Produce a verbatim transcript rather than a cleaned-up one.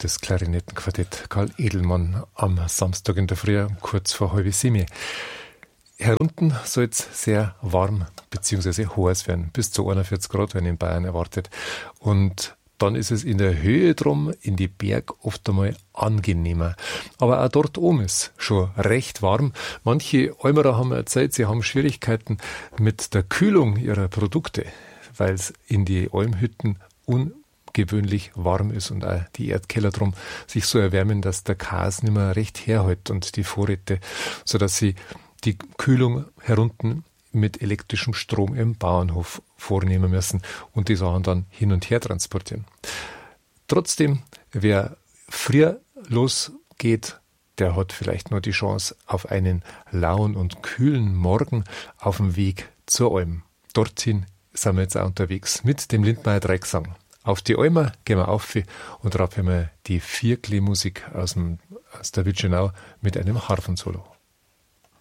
das Klarinettenquartett Karl Edelmann am Samstag in der Früh, kurz vor halb sieben. Herunten soll es sehr warm bzw. heiß werden, bis zu einundvierzig Grad werden in Bayern erwartet. Und dann ist es in der Höhe drum, in die Berg oft einmal angenehmer. Aber auch dort oben ist schon recht warm. Manche Almerer haben erzählt, sie haben Schwierigkeiten mit der Kühlung ihrer Produkte, weil es in die Almhütten ungewöhnlich warm ist und auch die Erdkeller drum sich so erwärmen, dass der Kas nicht mehr recht herhält und die Vorräte, sodass sie die Kühlung herunten mit elektrischem Strom im Bauernhof vornehmen müssen und die Sachen dann hin und her transportieren. Trotzdem, wer früher losgeht, der hat vielleicht nur die Chance auf einen lauen und kühlen Morgen auf dem Weg zur Alm. Dorthin sind wir jetzt auch unterwegs mit dem Lindmeier Dreiecksang. Auf die Almer gehen wir auf und drauf haben wir die Vierkli-Musik aus, dem, aus der Witschenau mit einem Harfensolo.